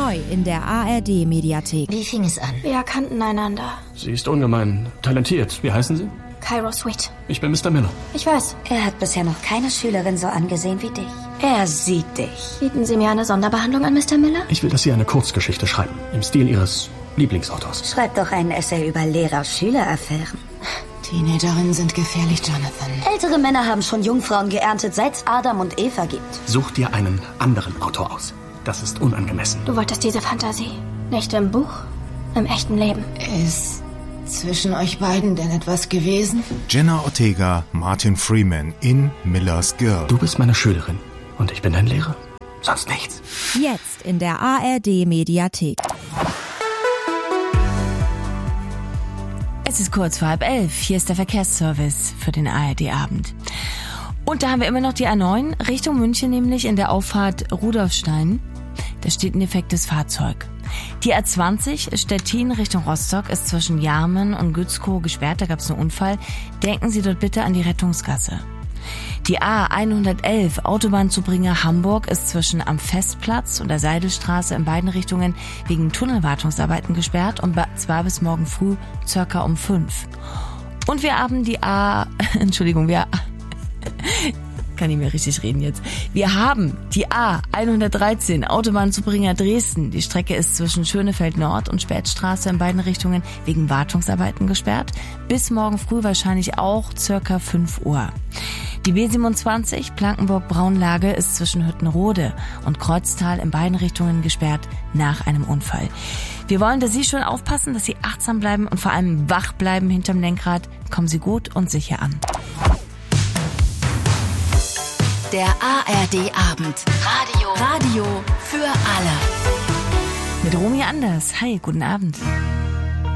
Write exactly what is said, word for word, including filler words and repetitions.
Neu in der A R D-Mediathek. Wie fing es an? Wir erkannten einander. Sie ist ungemein talentiert. Wie heißen Sie? Cairo Sweet. Ich bin Mister Miller. Ich weiß. Er hat bisher noch keine Schülerin so angesehen wie dich. Er sieht dich. Bieten Sie mir eine Sonderbehandlung an, Mister Miller? Ich will, dass Sie eine Kurzgeschichte schreiben. Im Stil Ihres Lieblingsautors. Schreib doch einen Essay über Lehrer-Schüler-Affären. Teenagerinnen sind gefährlich, Jonathan. Ältere Männer haben schon Jungfrauen geerntet, seit es Adam und Eva gibt. Such dir einen anderen Autor aus. Das ist unangemessen. Du wolltest diese Fantasie. Nicht im Buch, im echten Leben. Ist zwischen euch beiden denn etwas gewesen? Jenna Ortega, Martin Freeman in Miller's Girl. Du bist meine Schülerin und ich bin dein Lehrer. Sonst nichts. Jetzt in der A R D-Mediathek. Es ist kurz vor halb elf. Hier ist der Verkehrsservice für den A R D-Abend. Und da haben wir immer noch die A neun, Richtung München, nämlich in der Auffahrt Rudolfstein. Da steht ein defektes Fahrzeug. Die A zwanzig, Stettin Richtung Rostock, ist zwischen Jarmen und Gützkow gesperrt. Da gab es einen Unfall. Denken Sie dort bitte an die Rettungsgasse. Die A hundertelf, Autobahnzubringer Hamburg, ist zwischen am Festplatz und der Seidelstraße in beiden Richtungen wegen Tunnelwartungsarbeiten gesperrt und zwar bis morgen früh circa um fünf. Und wir haben die A... Entschuldigung, wir... Kann ich mir richtig reden jetzt. Wir haben die A hundertdreizehn, Autobahnzubringer Dresden. Die Strecke ist zwischen Schönefeld Nord und Spätstraße in beiden Richtungen wegen Wartungsarbeiten gesperrt. Bis morgen früh wahrscheinlich auch circa fünf Uhr. Die B siebenundzwanzig, Blankenburg-Braunlage, ist zwischen Hüttenrode und Kreuztal in beiden Richtungen gesperrt nach einem Unfall. Wir wollen, dass Sie schon aufpassen, dass Sie achtsam bleiben und vor allem wach bleiben hinterm Lenkrad. Kommen Sie gut und sicher an. Der A R D-Abend. Radio. Radio für alle. Mit Romy Anders. Hi, guten Abend.